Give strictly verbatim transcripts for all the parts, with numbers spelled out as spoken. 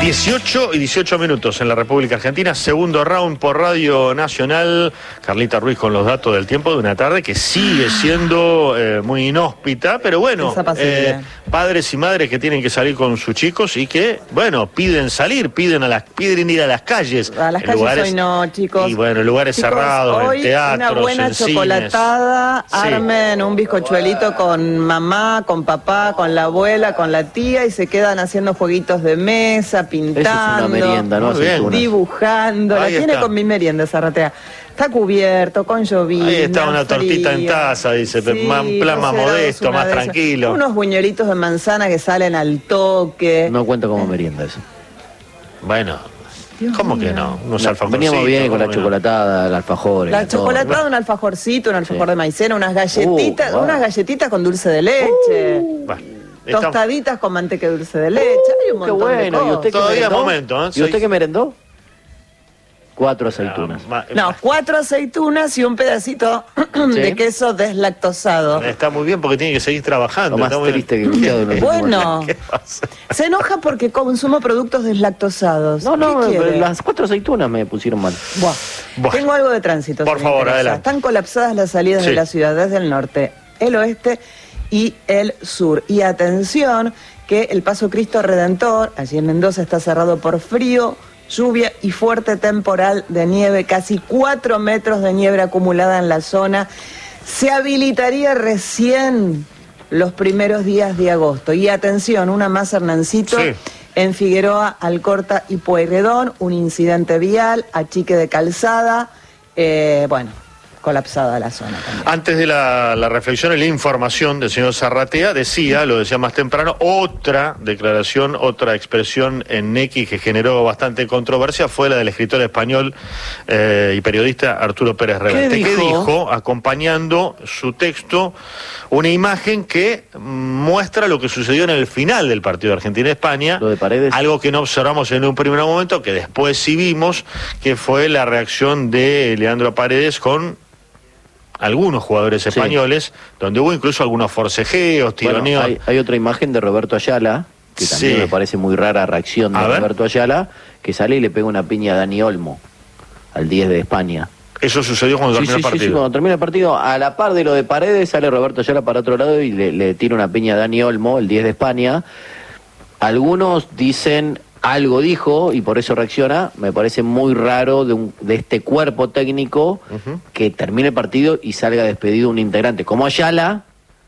dieciocho y dieciocho minutos en la República Argentina, segundo round por Radio Nacional. Carlita Ruiz con los datos del tiempo de una tarde que sigue siendo eh, muy inhóspita, pero bueno, eh, padres y madres que tienen que salir con sus chicos y que, bueno, piden salir, piden a las, piden ir a las calles. A las calles lugares, hoy no, chicos. Y bueno, lugares chicos, cerrados, hoy en teatros, una buena en chocolatada, cines. armen sí. un bizcochuelito con mamá, con papá, con la abuela, con la tía y se quedan haciendo jueguitos de mesa, pintando. Eso es una merienda, ¿no? Dibujando. Ahí la tiene está. con mi merienda, Zarratea. Está cubierto, con llovizna. Ahí está una frío. tortita en taza, dice, Sí, un plan más modesto, más tranquilo. Unos buñuelitos de manzana que salen al toque. No cuenta como merienda eso. Bueno, Dios ¿cómo mío. que no? Unos No, alfajorcitos. veníamos bien con la ¿cómo que no? chocolatada, el alfajor. La todo. chocolatada, un alfajorcito, un alfajor Sí. de maicena, unas galletitas, Uh, wow. unas galletitas con dulce de leche. Bueno, estamos- Tostaditas con manteca de dulce de leche. Hay un Qué montón de bueno. ¿Y cosas. usted qué Todavía merendó? momento, ¿eh? ¿Y usted Soy- qué merendó? Cuatro aceitunas. Ma- No, cuatro aceitunas y un pedacito de queso deslactosado. Está muy bien porque tiene que seguir trabajando. Lo más está muy triste bien. que he escuchado en los Bueno, ¿Qué pasa? se enoja porque consumo productos deslactosados. No, no, ¿Qué pero quiere? las cuatro aceitunas me pusieron mal. Buah. Buah. Tengo algo de tránsito. Por si me favor, interesa. adelante. Están colapsadas las salidas Sí. de la ciudad desde el norte, el oeste y el sur. Y atención que el Paso Cristo Redentor, allí en Mendoza, está cerrado por frío, lluvia y fuerte temporal de nieve, casi cuatro metros de nieve acumulada en la zona. Se habilitaría recién los primeros días de agosto. Y atención, una más, Hernancito. Sí. En Figueroa, Alcorta y Pueyrredón, un incidente vial, achique de calzada, eh, bueno, colapsada la zona también. Antes de la, la reflexión y la información del señor Zarratea, decía, lo decía más temprano, otra declaración, otra expresión en X que generó bastante controversia fue la del escritor español eh, y periodista Arturo Pérez Reverte, ¿Qué que dijo? dijo, acompañando su texto, una imagen que muestra lo que sucedió en el final del partido de Argentina-España, Lo de Paredes. algo que no observamos en un primer momento, que después sí vimos, que fue la reacción de Leandro Paredes con algunos jugadores Sí. españoles, donde hubo incluso algunos forcejeos, Bueno, tironeos. hay, hay otra imagen de Roberto Ayala, que también Sí. me parece muy rara reacción de A ver. Roberto Ayala, que sale y le pega una piña a Dani Olmo, al diez de España. Eso sucedió cuando Sí, terminó sí, el sí, partido. sí, cuando termina el partido, a la par de lo de Paredes, sale Roberto Ayala para otro lado y le, le tira una piña a Dani Olmo, el diez de España. Algunos dicen, algo dijo y por eso reacciona. Me parece muy raro de, un, de este cuerpo técnico Ujú. que termine el partido y salga despedido un integrante como Ayala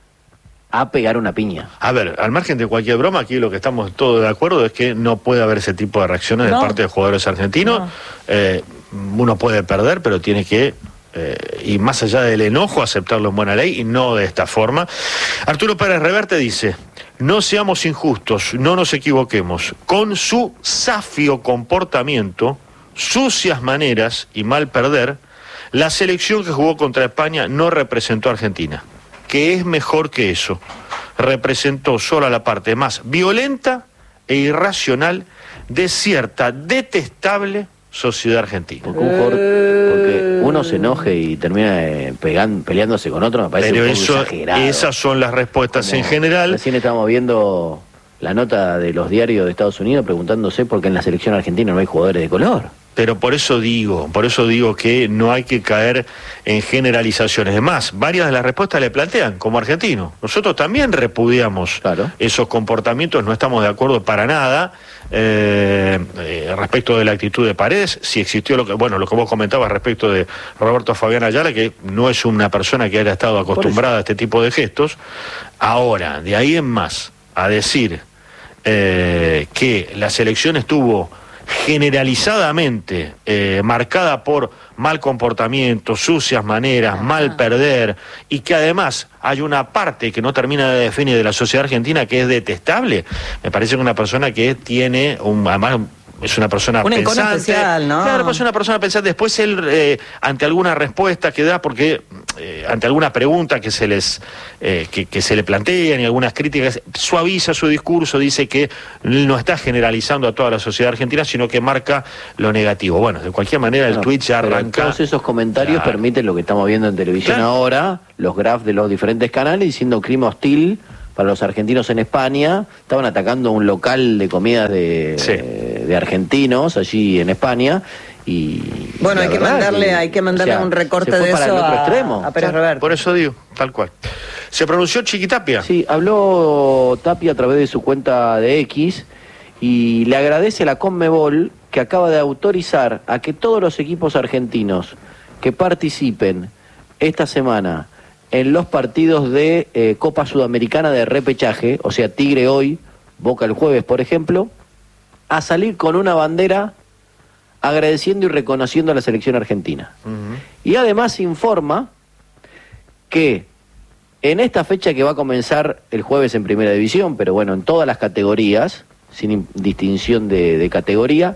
a pegar una piña. A ver, al margen de cualquier broma, aquí lo que estamos todos de acuerdo es que no puede haber ese tipo de reacciones No. de parte de jugadores argentinos. No. Eh, uno puede perder, pero tiene que, eh, y más allá del enojo, aceptarlo en buena ley y no de esta forma. Arturo Pérez Reverte dice: no seamos injustos, no nos equivoquemos. Con su safio comportamiento, sucias maneras y mal perder, la selección que jugó contra España no representó a Argentina, que es mejor que eso. Representó solo a la parte más violenta e irracional de cierta detestable sociedad argentina. Porque, un jugador- porque uno se enoje y termina eh, pegan- peleándose con otro, me parece Pero un poco eso, exagerado. esas son las respuestas Como en general. Recién estábamos viendo la nota de los diarios de Estados Unidos preguntándose por qué en la selección argentina no hay jugadores de color. Pero por eso digo, por eso digo que no hay que caer en generalizaciones. Es más, varias de las respuestas le plantean, como argentinos. Nosotros también repudiamos Claro. esos comportamientos, no estamos de acuerdo para nada eh, eh, respecto de la actitud de Paredes. Si existió lo que, bueno, lo que vos comentabas respecto de Roberto Fabián Ayala, que no es una persona que haya estado acostumbrada a este tipo de gestos. Ahora, de ahí en más, a decir eh, que la selección estuvo generalizadamente eh, marcada por mal comportamiento, sucias maneras, mal perder, y que además hay una parte que no termina de definir de la sociedad argentina que es detestable, me parece que una persona que tiene un, además es una persona Un encono pensante. especial, ¿no? Claro, pues es una persona pensante. Después él, eh, ante alguna respuesta que da, porque eh, ante alguna pregunta que se les eh, que, que se le plantean y algunas críticas, suaviza su discurso, dice que no está generalizando a toda la sociedad argentina, sino que marca lo negativo. Bueno, de cualquier manera el No, tweet ya pero arranca. todos esos comentarios Claro. permiten lo que estamos viendo en televisión Claro. ahora, los graphs de los diferentes canales diciendo clima hostil para los argentinos en España. Estaban atacando un local de comidas de, Sí. eh, de argentinos allí en España. Y bueno, hay que, mandarle, que, hay que mandarle o sea, un recorte se fue de para eso el otro a, extremo. a Pérez Reverte. Por eso digo, tal cual. ¿Se pronunció Chiquitapia? Sí, habló Tapia a través de su cuenta de X y le agradece a la Conmebol que acaba de autorizar a que todos los equipos argentinos que participen esta semana en los partidos de eh, Copa Sudamericana de repechaje, o sea, Tigre hoy, Boca el jueves, por ejemplo, a salir con una bandera agradeciendo y reconociendo a la selección argentina. Uh-huh. Y además informa que en esta fecha que va a comenzar el jueves en Primera División, pero bueno, en todas las categorías, sin distinción de, de categoría,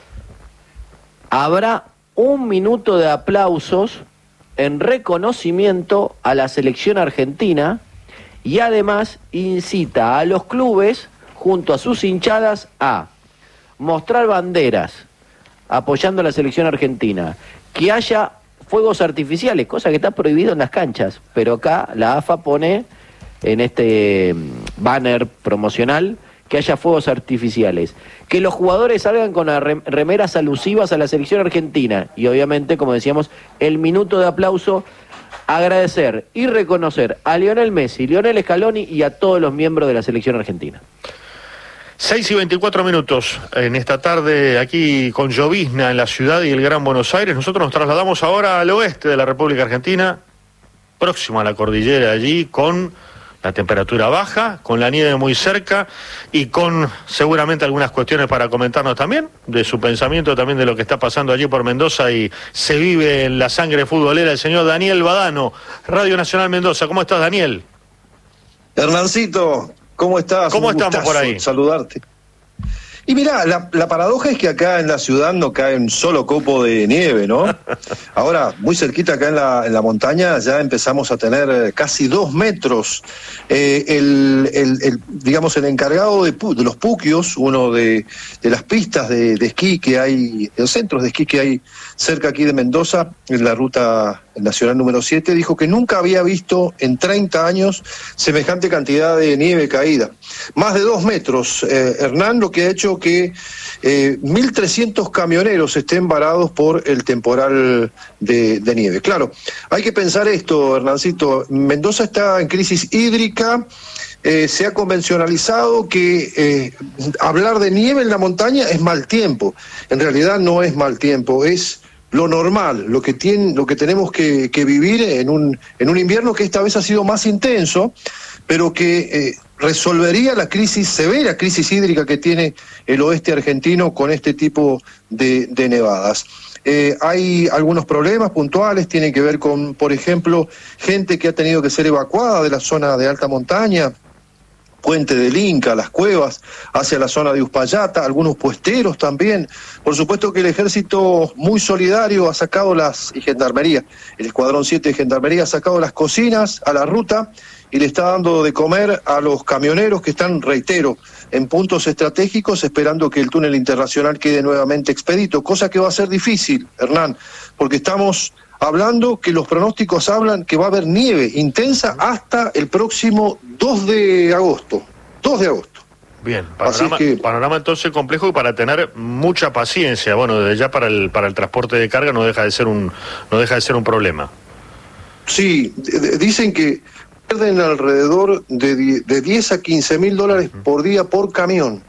habrá un minuto de aplausos en reconocimiento a la selección argentina y además incita a los clubes, junto a sus hinchadas, a mostrar banderas apoyando a la selección argentina, que haya fuegos artificiales, cosa que está prohibido en las canchas, pero acá la A F A pone en este banner promocional que haya fuegos artificiales, que los jugadores salgan con remeras alusivas a la selección argentina y obviamente, como decíamos, el minuto de aplauso, agradecer y reconocer a Lionel Messi, Lionel Scaloni y a todos los miembros de la selección argentina. seis y veinticuatro minutos en esta tarde aquí con llovizna en la ciudad y el Gran Buenos Aires. Nosotros nos trasladamos ahora al oeste de la República Argentina, próximo a la cordillera allí, con la temperatura baja, con la nieve muy cerca y con seguramente algunas cuestiones para comentarnos también, de su pensamiento también de lo que está pasando allí por Mendoza y se vive en la sangre futbolera el señor Daniel Badano, Radio Nacional Mendoza. ¿Cómo estás, Daniel? Hernancito, ¿cómo estás? ¿Cómo estamos por ahí? Saludarte. Y mirá, la, la paradoja es que acá en la ciudad no cae un solo copo de nieve, ¿no? Ahora, muy cerquita acá en la, en la montaña ya empezamos a tener casi dos metros. Eh, el, el, el, digamos, el encargado de, de los puquios, uno de, de las pistas de, de esquí que hay, de los centros de esquí que hay cerca aquí de Mendoza, en la ruta nacional número siete, dijo que nunca había visto en treinta años semejante cantidad de nieve caída. Más de dos metros, eh, Hernán, lo que ha hecho que eh, mil trescientos camioneros estén varados por el temporal de, de nieve. Claro, hay que pensar esto, Hernancito. Mendoza está en crisis hídrica. Eh, se ha convencionalizado que eh, hablar de nieve en la montaña es mal tiempo. En realidad no es mal tiempo, es lo normal, lo que tiene, lo que tenemos que, que vivir en un, en un invierno que esta vez ha sido más intenso, pero que eh, resolvería la crisis, severa crisis hídrica que tiene el oeste argentino con este tipo de, de nevadas. Eh, hay algunos problemas puntuales, tienen que ver con, por ejemplo, gente que ha tenido que ser evacuada de la zona de alta montaña, Puente del Inca, las cuevas, hacia la zona de Uspallata, algunos puesteros también. Por supuesto que el ejército muy solidario ha sacado las, y Gendarmería, el Escuadrón siete de Gendarmería ha sacado las cocinas a la ruta y le está dando de comer a los camioneros que están, reitero, en puntos estratégicos esperando que el túnel internacional quede nuevamente expedito, cosa que va a ser difícil, Hernán, porque estamos hablando que los pronósticos hablan que va a haber nieve intensa hasta el próximo dos de agosto. dos de agosto. Bien, panorama, que, panorama entonces complejo y para tener mucha paciencia. Bueno, desde ya para el para el transporte de carga no deja de ser un no deja de ser un problema. Sí, d- dicen que pierden alrededor de, de diez a quince mil dólares uh-huh. por día por camión.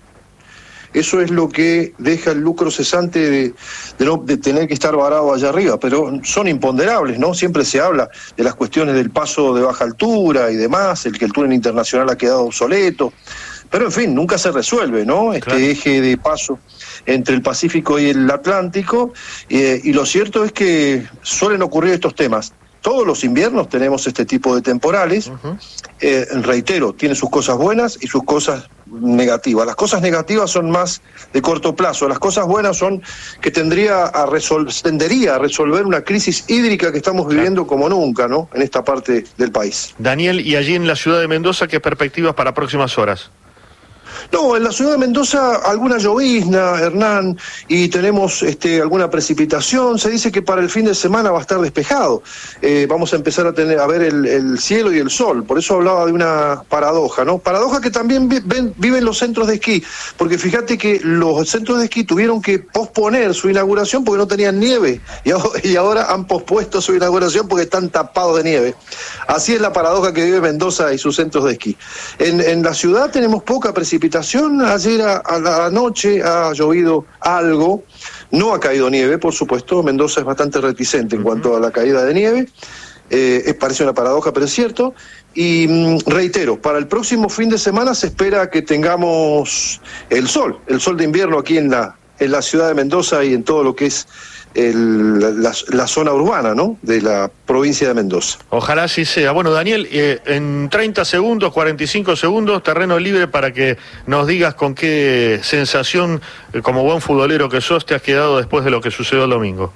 Eso es lo que deja el lucro cesante de, de, no, de tener que estar varado allá arriba, pero son imponderables, ¿no? Siempre se habla de las cuestiones del paso de baja altura y demás, el que el túnel internacional ha quedado obsoleto, pero en fin, nunca se resuelve, ¿no? Este claro. eje de paso entre el Pacífico y el Atlántico, eh, y lo cierto es que suelen ocurrir estos temas. Todos los inviernos tenemos este tipo de temporales, uh-huh. eh, reitero, tiene sus cosas buenas y sus cosas negativas. Las cosas negativas son más de corto plazo, las cosas buenas son que tendría a resol- tendería a resolver una crisis hídrica que estamos viviendo claro. como nunca, ¿no? En esta parte del país. Daniel, y allí en la ciudad de Mendoza, ¿qué perspectivas para próximas horas? No, en la ciudad de Mendoza alguna llovizna, Hernán, y tenemos este, alguna precipitación. Se dice que para el fin de semana va a estar despejado. Eh, vamos a empezar a tener a ver el, el cielo y el sol. Por eso hablaba de una paradoja, ¿no? Paradoja que también vi, ven, viven los centros de esquí, porque fíjate que los centros de esquí tuvieron que posponer su inauguración porque no tenían nieve, y ahora, y ahora han pospuesto su inauguración porque están tapados de nieve. Así es la paradoja que vive Mendoza y sus centros de esquí. En, en la ciudad tenemos poca precipitación. Ayer a, a la noche ha llovido algo, no ha caído nieve, por supuesto. Mendoza es bastante reticente en cuanto a la caída de nieve, eh, es, parece una paradoja, pero es cierto. Y mm, reitero, para el próximo fin de semana se espera que tengamos el sol, el sol de invierno aquí en la, en la ciudad de Mendoza y en todo lo que es El, la, la zona urbana, ¿no?, de la provincia de Mendoza. Ojalá así sea. Bueno, Daniel, eh, en treinta segundos, cuarenta y cinco segundos, terreno libre para que nos digas con qué sensación, eh, como buen futbolero que sos, te has quedado después de lo que sucedió el domingo.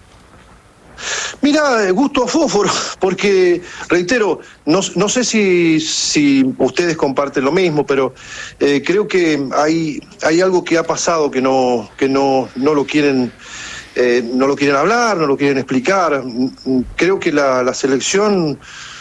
Mira, gusto a fósforo, porque, reitero, no, no sé si, si ustedes comparten lo mismo, pero eh, creo que hay, hay algo que ha pasado que no, que no, no lo quieren... Eh, no lo quieren hablar, no lo quieren explicar. Creo que la, la selección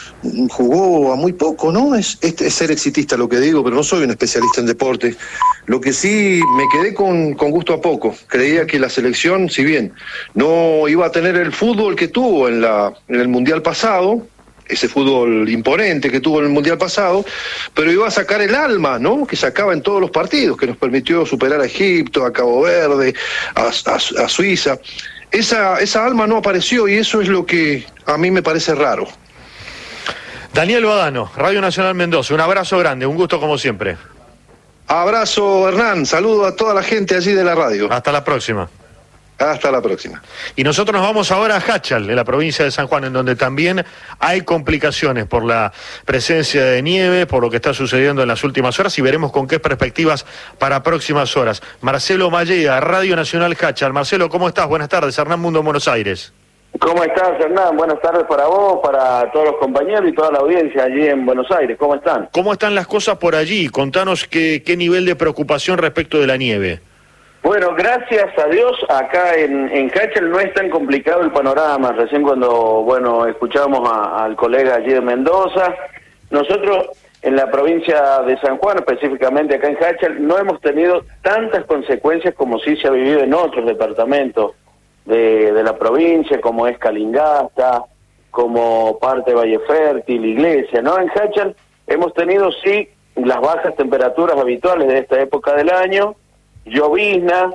jugó a muy poco, ¿no? Es, es, es ser exitista lo que digo, pero no soy un especialista en deporte. Lo que sí me quedé con, con gusto a poco. Creía que la selección, si bien no iba a tener el fútbol que tuvo en, la, en el Mundial pasado, ese fútbol imponente que tuvo en el Mundial pasado, pero iba a sacar el alma, ¿no?, que sacaba en todos los partidos, que nos permitió superar a Egipto, a Cabo Verde, a, a, a Suiza. Esa, esa alma no apareció y eso es lo que a mí me parece raro. Daniel Badano, Radio Nacional Mendoza, un abrazo grande, un gusto como siempre. Abrazo, Hernán, saludo a toda la gente allí de la radio. Hasta la próxima. Hasta la próxima. Y nosotros nos vamos ahora a Hachal, en la provincia de San Juan, en donde también hay complicaciones por la presencia de nieve, por lo que está sucediendo en las últimas horas, y veremos con qué perspectivas para próximas horas. Marcelo Mallea, Radio Nacional Hachal. Marcelo, ¿cómo estás? Buenas tardes. Hernán Mundo, Buenos Aires. ¿Cómo estás, Hernán? Buenas tardes para vos, para todos los compañeros y toda la audiencia allí en Buenos Aires. ¿Cómo están? ¿Cómo están las cosas por allí? Contanos qué, qué nivel de preocupación respecto de la nieve. Bueno, gracias a Dios, acá en, en Hachal no es tan complicado el panorama. Recién cuando, bueno, escuchamos a, al colega allí de Mendoza, nosotros en la provincia de San Juan, específicamente acá en Hachal, no hemos tenido tantas consecuencias como sí se ha vivido en otros departamentos de, de la provincia, como es Calingasta, como parte de Valle Fértil, Iglesia, ¿no? En Hachal hemos tenido, sí, las bajas temperaturas habituales de esta época del año, llovizna,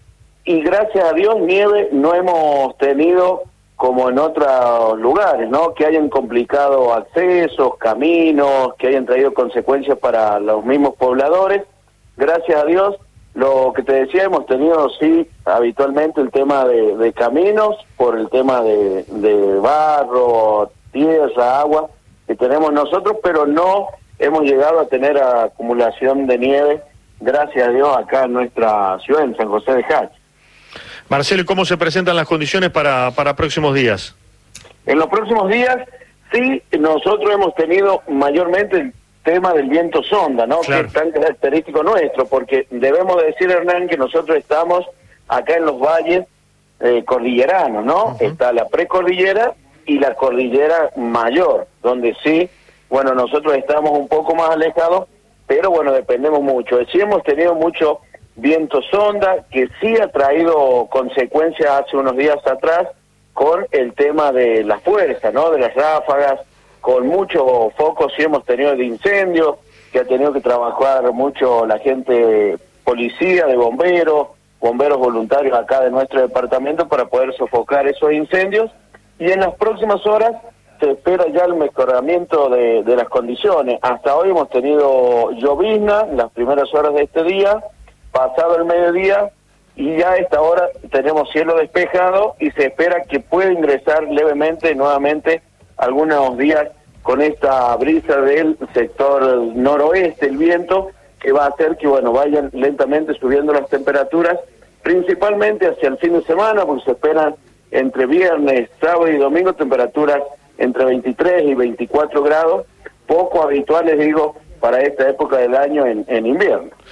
y gracias a Dios nieve no hemos tenido como en otros lugares, ¿no?, que hayan complicado accesos, caminos, que hayan traído consecuencias para los mismos pobladores. Gracias a Dios, lo que te decía, hemos tenido sí habitualmente el tema de, de caminos, por el tema de, de barro, tierra, agua que tenemos nosotros, pero no hemos llegado a tener acumulación de nieve, gracias a Dios, acá en nuestra ciudad, en San José de Hachal. Marcelo, ¿cómo se presentan las condiciones para, para próximos días? En los próximos días, sí, nosotros hemos tenido mayormente el tema del viento sonda, ¿no? Claro. Que es tan característico nuestro, porque debemos decir, Hernán, que nosotros estamos acá en los valles eh, cordilleranos, ¿no? Uh-huh. Está la precordillera y la cordillera mayor, donde sí, bueno, nosotros estamos un poco más alejados, pero bueno, dependemos mucho. Sí hemos tenido mucho viento sonda, que sí ha traído consecuencias hace unos días atrás con el tema de la fuerza, ¿no?, de las ráfagas, con muchos focos sí hemos tenido de incendios, que ha tenido que trabajar mucho la gente, policía, de bomberos, bomberos voluntarios acá de nuestro departamento para poder sofocar esos incendios, y en las próximas horas se espera ya el mejoramiento de, de las condiciones. Hasta hoy hemos tenido llovizna las primeras horas de este día, pasado el mediodía, y ya a esta hora tenemos cielo despejado y se espera que pueda ingresar levemente nuevamente algunos días con esta brisa del sector noroeste, el viento, que va a hacer que, bueno, vayan lentamente subiendo las temperaturas, principalmente hacia el fin de semana, porque se esperan entre viernes, sábado y domingo temperaturas entre veintitrés y veinticuatro grados, poco habituales, digo, para esta época del año en, en invierno.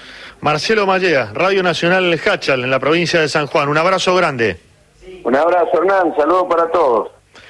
Marcelo Mallea, Radio Nacional Hachal, en la provincia de San Juan. Un abrazo grande. Un abrazo, Hernán, saludos para todos.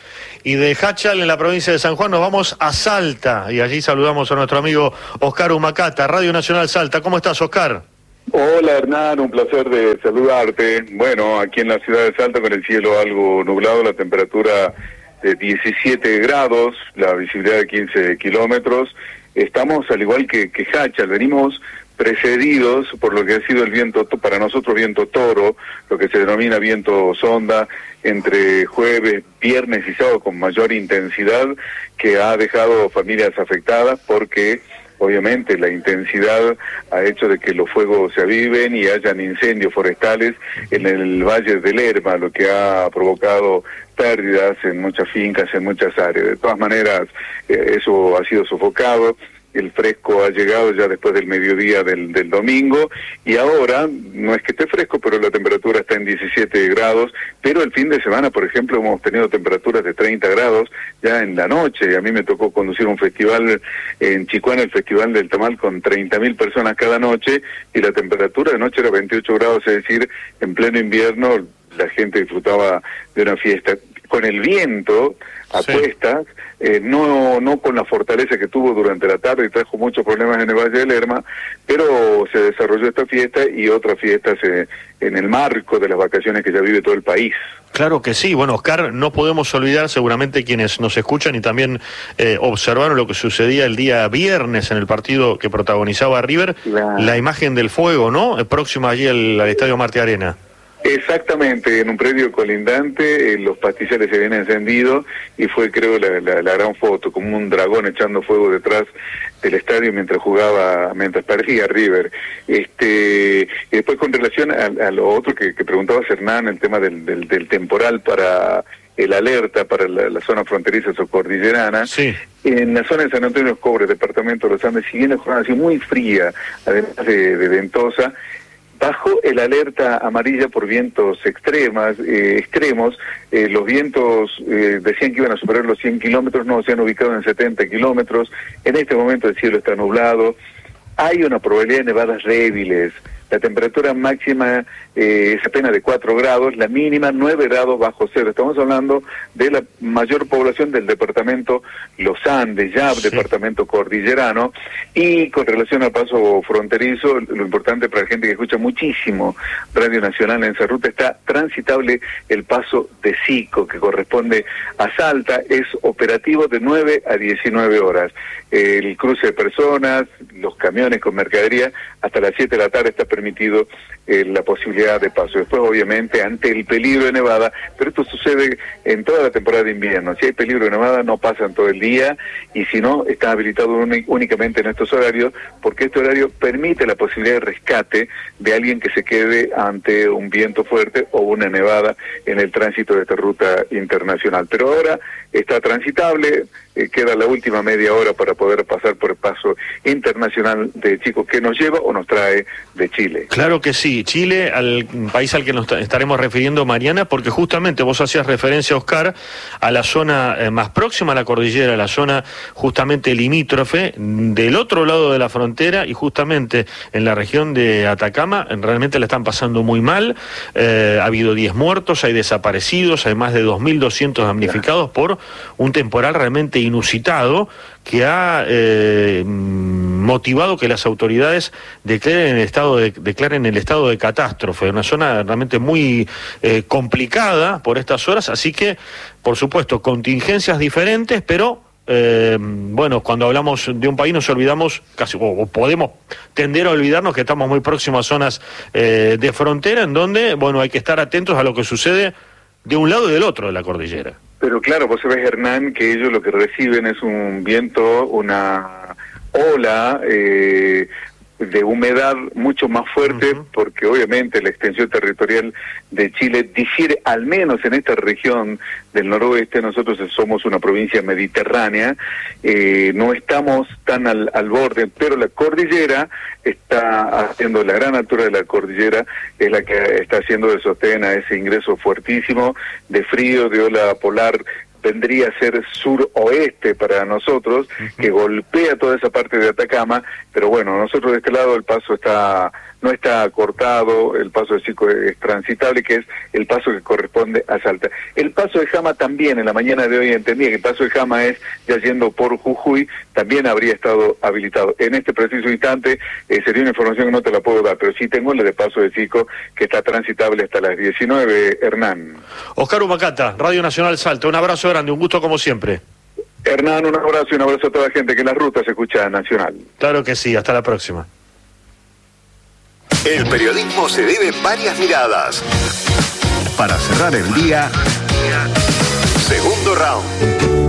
Y de Hachal, en la provincia de San Juan, nos vamos a Salta, y allí saludamos a nuestro amigo Oscar Humacata, Radio Nacional Salta. ¿Cómo estás, Oscar? Hola, Hernán, un placer de saludarte. Bueno, aquí en la ciudad de Salta, con el cielo algo nublado, la temperatura de diecisiete grados, la visibilidad de quince kilómetros. Estamos al igual que, que Hachal, venimos precedidos por lo que ha sido el viento, para nosotros viento toro, lo que se denomina viento sonda, entre jueves, viernes y sábado con mayor intensidad, que ha dejado familias afectadas porque obviamente la intensidad ha hecho de que los fuegos se aviven y hayan incendios forestales en el Valle del Lerma, lo que ha provocado pérdidas en muchas fincas, en muchas áreas. De todas maneras, eh, eso ha sido sofocado. El fresco ha llegado ya después del mediodía del, del domingo, y ahora no es que esté fresco, pero la temperatura está en diecisiete grados, pero el fin de semana, por ejemplo, hemos tenido temperaturas de treinta grados ya en la noche. A mí me tocó conducir un festival en Chicuana, el Festival del Tamal, con treinta mil personas cada noche, y la temperatura de noche era veintiocho grados, es decir, en pleno invierno la gente disfrutaba de una fiesta. Con el viento a Sí. cuestas, eh, no no con la fortaleza que tuvo durante la tarde y trajo muchos problemas en el Valle del Lerma, pero se desarrolló esta fiesta y otras fiestas eh, en el marco de las vacaciones que ya vive todo el país. Claro que sí. Bueno, Oscar, no podemos olvidar, seguramente quienes nos escuchan y también eh, observaron lo que sucedía el día viernes en el partido que protagonizaba River, La- la imagen del fuego, ¿no? Eh, próxima allí al, al Estadio Marte Arena. Exactamente, en un predio colindante eh, los pastizales se habían encendido y fue, creo, la, la, la gran foto, como un dragón echando fuego detrás del estadio mientras jugaba, mientras perdía River. Este, y después, con relación a, a lo otro que, que preguntabas, Hernán, el tema del, del, del temporal para el alerta para la, la zona fronteriza o cordillerana. Sí. En la zona de San Antonio de los Cobres, departamento de los Andes, siguiendo una jornada así muy fría, además de, de ventosa, bajo el alerta amarilla por vientos extremas, eh, extremos, eh, los vientos eh, decían que iban a superar los cien kilómetros, no, se han ubicado en setenta kilómetros, en este momento el cielo está nublado, hay una probabilidad de nevadas débiles, la temperatura máxima eh, es apenas de cuatro grados, la mínima nueve grados bajo cero. Estamos hablando de la mayor población del departamento Los Andes, ya Sí. departamento cordillerano, y con relación al paso fronterizo, lo importante para la gente que escucha muchísimo Radio Nacional, en esa ruta está transitable el paso de Sico, que corresponde a Salta, es operativo de nueve a diecinueve horas. El cruce de personas, los camiones con mercadería, hasta las siete de la tarde está permitido eh, la posibilidad de paso. Después, obviamente, ante el peligro de nevada, pero esto sucede en toda la temporada de invierno. Si hay peligro de nevada, no pasan todo el día, y si no, está habilitado uni- únicamente en estos horarios, porque este horario permite la posibilidad de rescate de alguien que se quede ante un viento fuerte o una nevada en el tránsito de esta ruta internacional. Pero ahora está transitable, eh, queda la última media hora para poder pasar por el paso internacional de Chicos, que nos lleva o nos trae de Chile. Claro que sí, Chile, al país al que nos ta- estaremos refiriendo mañana, porque justamente vos hacías referencia, Oscar, a la zona eh, más próxima a la cordillera, la zona justamente limítrofe, del otro lado de la frontera, y justamente en la región de Atacama, realmente la están pasando muy mal. Eh, ha habido diez muertos, hay desaparecidos, hay más de dos mil doscientos damnificados por un temporal realmente inusitado que ha eh, motivado que las autoridades declaren el estado de, declaren el estado de catástrofe, una zona realmente muy eh, complicada por estas horas, así que, por supuesto, contingencias diferentes, pero eh, bueno, cuando hablamos de un país nos olvidamos, casi, o, o podemos tender a olvidarnos que estamos muy próximos a zonas eh, de frontera, en donde, bueno, hay que estar atentos a lo que sucede de un lado y del otro de la cordillera. Pero claro, vos sabés, Hernán, que ellos lo que reciben es un viento, una ola eh, de humedad mucho más fuerte, uh-huh. porque obviamente la extensión territorial de Chile difiere, al menos en esta región del noroeste. Nosotros somos una provincia mediterránea, eh, no estamos tan al, al borde, pero la cordillera está haciendo, la gran altura de la cordillera es la que está haciendo de sostén a ese ingreso fuertísimo de frío, de ola polar. Vendría a ser suroeste para nosotros, uh-huh. que golpea toda esa parte de Atacama, pero bueno, nosotros de este lado el paso está no está cortado, el paso de Sico es transitable, que es el paso que corresponde a Salta. El paso de Jama también, en la mañana de hoy entendí que el paso de Jama es ya yendo por Jujuy, también habría estado habilitado. En este preciso instante eh, sería una información que no te la puedo dar, pero sí tengo la de paso de Sico, que está transitable hasta las diecinueve, Hernán. Oscar Humacata, Radio Nacional Salta, un abrazo grande, un gusto como siempre. Hernán, un abrazo y un abrazo a toda la gente que en las rutas se escucha nacional. Claro que sí, hasta la próxima. El periodismo se debe varias miradas. Para cerrar el día, segundo round.